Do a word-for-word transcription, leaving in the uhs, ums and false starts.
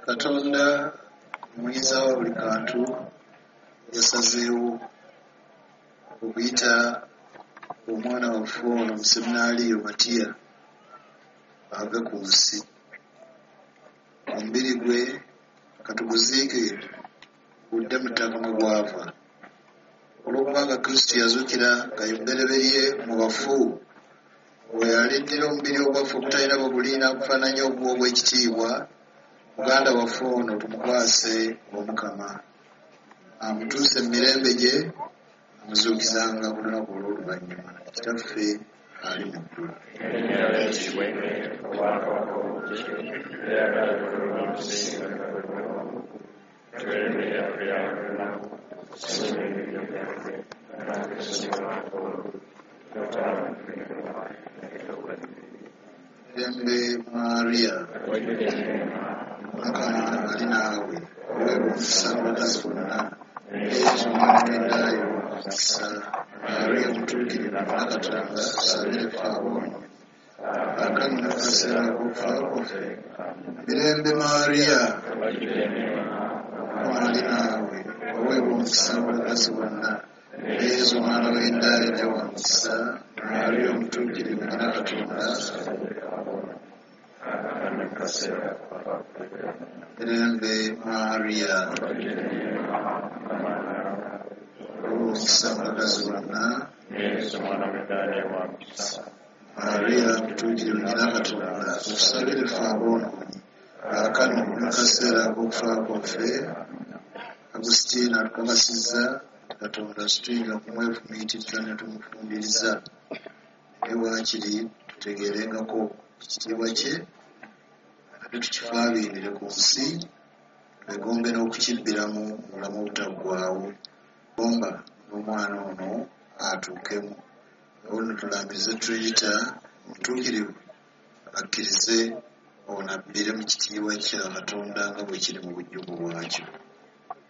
Katonda muyinza wa buli kantu yasazeewo okuyita omwana waffe ono omuseminaaliyo Matiya ave ku nsi. Omubiri gwe katuguziike gudde mu ttaka mwe gwava. Olw'okubanga Kristo yazuukira nga y'omubereberye mu bafu, oyo aliddira omubiri ogwaffe ogutalina bwe guli n'agufaananya oguwa obw'ekitiibwa, muganda waffe ono tumukwase Omukama, amutuuse mu mirembe gye, amuzuukizanga ku lunaku olw'oluvannyuma. Kitaffe ali mu ggulu. Mirembe Maria, Mukama ali naawe, weewa omukisa mu bakazi bonna, Yesu omwana w'endaayo omukisa. Maria omutuukirivu Katonda asabire ffe aboonye, kaakano ne mu kaseera k'okufa kwaffe. Mirembe Maria, Mukama ali naawe, weewa omukisa mu bakazi bonna, Yesu omwana w'endaayo omukisa. Maria omutuukirivu Katonda asabire Mirembe Maria, omukisa mu bakazi bonna, Maria omutuukirivu Katonda asabire ffe aboonoonyi, kaakano ne mu kaseera k'okufa kwaffe. Agustina atukakasizza Katonda asituyinga kumwefumiitiriza ne tumufumbiriza, naye waakiri tutegeerengako ekitiibwa kye, ate tukifaabiirire ku nsi, twegombe n'okukibbiramu mu bulamu obutaggwaawo. Gomba n'omwana ono atuukemu, ono tulambize tuyita omutuukirivu akkirize ono abbire mu kitiibwa kya Katonda nga bwe kiri mu bujjuvu bwakyo.